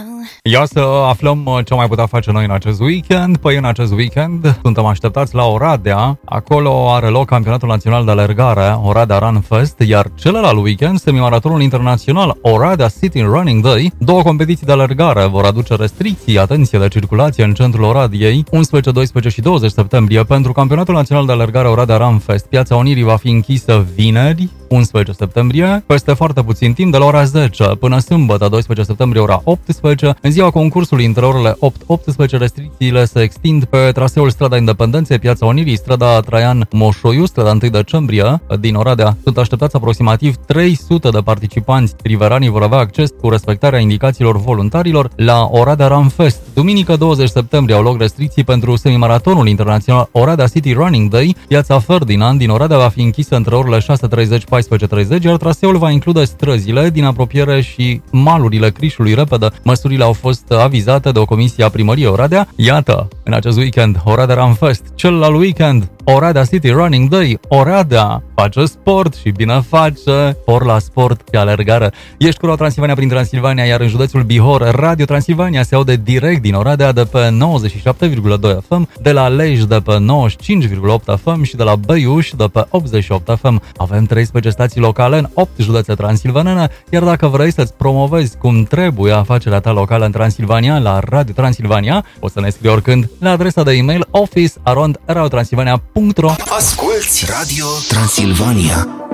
Ia să aflăm ce mai putea face noi în acest weekend. Păi în acest weekend suntem așteptați la Oradea. Acolo are loc campionatul național de alergare, Oradea Run Fest, iar celălalt weekend, semimaratonul internațional Oradea City Running Day. Două competiții de alergare vor aduce restricții, atenție, de circulație în centrul Oradei, 11, 12 și 20 septembrie. Pentru campionatul național de alergare Oradea Run Fest, Piața Unirii va fi închisă vineri, 11 septembrie, peste foarte puțin timp, de la ora 10 până sâmbătă, 12 septembrie, ora 18. În ziua concursului, între orele 8-18, restricțiile se extind pe traseul Strada Independenței, Piața Unirii, strada Traian Moșoiu, strada 1 decembrie din Oradea. Sunt așteptați aproximativ 300 de participanți. Riveranii vor avea acces cu respectarea indicațiilor voluntarilor la Oradea Run Fest. Duminică 20 septembrie au loc restricții pentru semimaratonul internațional Oradea City Running Day. Piața Ferdinand din Oradea va fi închisă între orele 6:30-14:30, iar traseul va include străzile din apropiere și malurile Crișului Repede. Măsurile au fost avizate de o comisie a primăriei Oradea. Iată, în acest weekend, Oradea Run Fest. Celălalt weekend, Oradea City Running Day. Oradea face sport și bine face, sport la sport și alergare. Ești cu Transilvania prin Transilvania, iar în județul Bihor, Radio Transilvania se aude direct din Oradea de pe 97,2 FM, de la Lej de pe 95,8 FM și de la Băiuș de pe 88 FM. Avem 13 stații locale în 8 județe transilvanene, iar dacă vrei să-ți promovezi cum trebuie afacerea ta locală în Transilvania la Radio Transilvania, poți să ne scrii oricând la adresa de e-mail office@radiotransilvania.ro. Asculți Radio Transilvania.